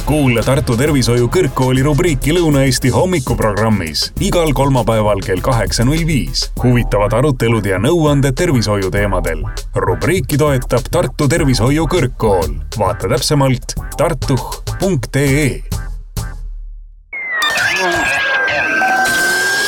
Kuule Tartu Tervishoiu Kõrgkooli rubriiki Lõuna-Eesti hommikuprogrammis igal kolmapäeval kell 8.05. Huvitavad arutelud ja nõuanded tervishoiu teemadel. Rubriiki toetab Tartu Tervishoiu Kõrgkool. Vaata täpsemalt tartuh.ee.